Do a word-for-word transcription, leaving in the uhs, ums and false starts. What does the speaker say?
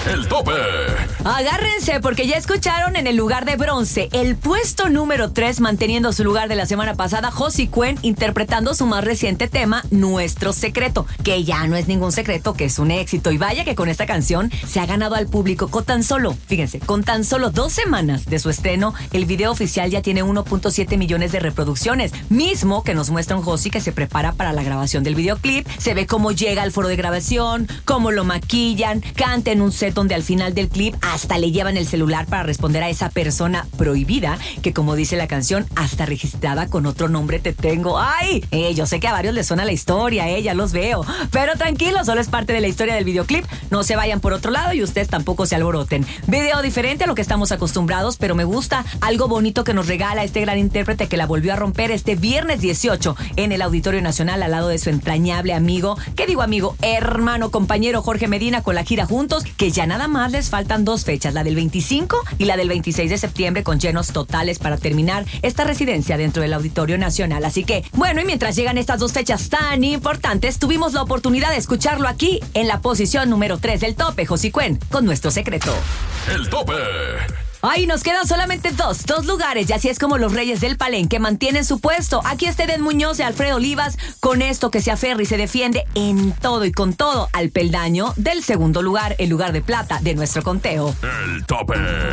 El tope. Agárrense porque ya escucharon en el lugar de bronce, el puesto número tres, manteniendo su lugar de la semana pasada, Josie Cuen interpretando su más reciente tema, Nuestro Secreto, que ya no es ningún secreto, que es un éxito. Y vaya que con esta canción se ha ganado al público con tan solo, fíjense, con tan solo dos semanas de su estreno, el video oficial ya tiene uno punto siete millones de reproducciones, mismo que nos muestra un Josie que se prepara para la grabación del videoclip. Se ve cómo llega al foro de grabación, cómo lo maquillan, canta en un set donde al final del clip hasta le llevan el celular para responder a esa persona prohibida, que como dice la canción, hasta registrada con otro nombre te tengo. ¡Ay! Eh, yo sé que a varios les suena la historia, eh, ya los veo. Pero tranquilos, solo es parte de la historia del videoclip. No se vayan por otro lado y ustedes tampoco se alboroten. Video diferente a lo que estamos acostumbrados, pero me gusta algo bonito que nos regala este gran intérprete que la volvió a romper este viernes dieciocho en el Auditorio Nacional al lado de su entrañable amigo, ¿qué digo amigo? Hermano, compañero Jorge Medina con la gira Juntos, que ya nada más les faltan dos fechas, la del veinticinco y la del veintiséis de septiembre, con llenos totales para terminar esta residencia dentro del Auditorio Nacional. Así que, bueno, y mientras llegan estas dos fechas tan importantes, tuvimos la oportunidad de escucharlo aquí en la posición número tres del tope, Josie Cuen, con Nuestro Secreto. El tope. Ay, nos quedan solamente dos, dos lugares, y así es como los reyes del palenque mantienen su puesto. Aquí está Eden Muñoz y Alfredo Olivas con esto que se aferra y se defiende en todo y con todo al peldaño del segundo lugar, el lugar de plata de nuestro conteo. El tope.